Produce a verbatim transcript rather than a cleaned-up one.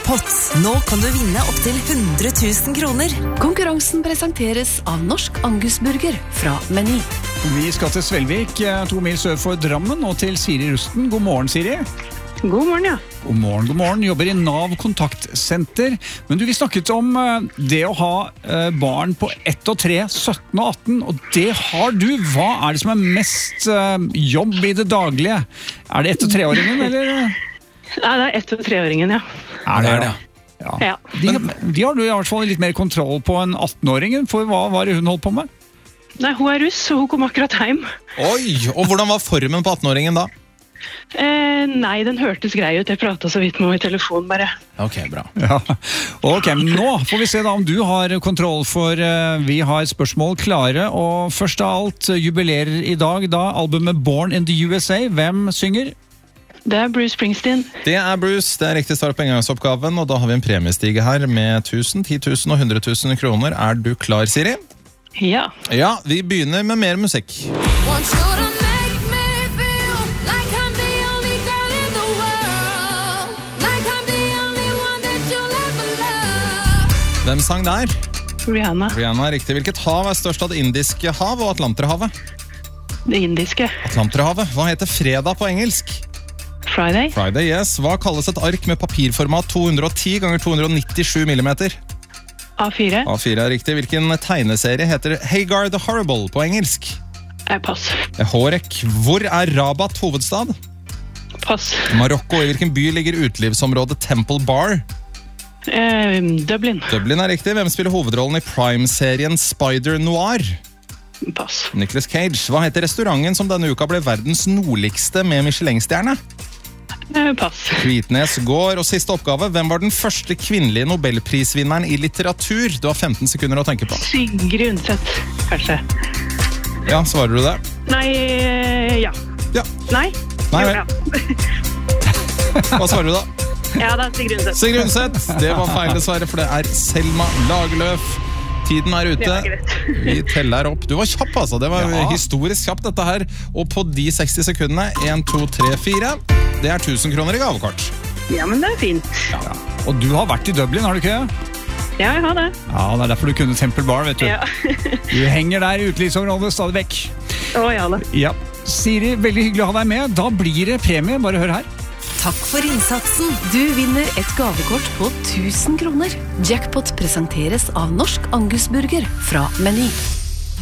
Jackpot. Nå kan du vinne opp til hundre tusen kroner. Konkurransen presenteres av Norsk Angusburger fra Meny. Vi skal til Svelvik, to mil sør for Drammen, og til Siri Rusten. God morgen, Siri. God morgen, ja. God morgen, god morgen. Jobber i Nav kontaktsenter. Men du, vi snakket om det å ha barn på ett og tre, sytten og atten, og det har du. Hva er det som er mest jobb i det daglige? Er det ett- og treåringen, eller? Nei, det er ett- og treåringen, ja. Er det det? Ja. Ja. De, de har du i hvert fall litt mer kontroll på enn attenåringen, for hva var det hun holdt på med? Nei, hun er russ, og hun kom akkurat hjem. Oi, og hvordan var formen på attenåringen da? Eh, nei, den hørtes grei ut. Jeg pratet så vidt med henne i telefonen, bare. Ok, bra. Ja. Ok, men nå får vi se da om du har kontroll, for uh, vi har spørsmål klare, og først av alt jubilerer i dag da albumet Born in the U S A. Hvem synger? Det er Bruce Springsteen. Det er Bruce, det er riktig svar på engangsoppgaven, og da har vi en premiestige her med tusen, ti tusen og hundre tusen kroner. Er du klar, Siri? Ja. Ja, vi begynner med mer musikk. Hvem sang der? Rihanna. Rihanna er riktig. Hvilket hav er størst av det indiske hav og Atlanterhavet? Det indiske. Atlanterhavet. Hva heter fredag på engelsk? Friday. Friday, yes. Hva kalles et ark med papirformat to hundre og ti ganger to hundre og nittisju millimeter? A fire. A fire er riktig. Hvilken tegneserie heter Hagar the Horrible på engelsk? Eh, pass. Hårek. Hvor er Rabat hovedstad? Pass. Marokko. I hvilken by ligger utelivsområdet Temple Bar? Eh, Dublin. Dublin er riktig. Hvem spiller hovedrollen i Prime-serien Spider Noir? Pass. Nicolas Cage. Hva heter restauranten som denne uka ble verdens nordligste med Michelin-stjerne? Eh, pass. Kvitnes gård. Og siste oppgave. Hvem var den første kvinnelige Nobelprisvinneren i litteratur? Du har femten sekunder å tenke på. Sigrid Undset, kanskje. Ja, svarer du det? Nei, eh, ja. Ja. Nei? Nei, Jo, vel. ja. Hva svarer du da? Ja, det er Sigrid Undset. Sigrid Undset. Det var feil dessverre, for det er Selma Lagerlöf. Tiden er ute. Det var greit. Vi teller opp. Du var kjapp, altså. Det var Ja. historisk kjapt, dette her. Og på de seksti sekundene, en, to, tre, fire, det er tusen kroner i gavekort. Ja, men det er fint. Ja. Og du har vært i Dublin, har du ikke det? Ja, jeg har det. Ja, det er derfor du kunne Temple Bar, vet du. Ja. Du henger der i utelivsområdet stadig vekk. Å, ja da. Ja. Siri, veldig hyggelig å ha deg med. Da blir det premie, bare hør her. Takk for innsatsen. Du vinner et gavekort på tusen kroner. Jackpot presenteres av Norsk Angusburger fra Meny.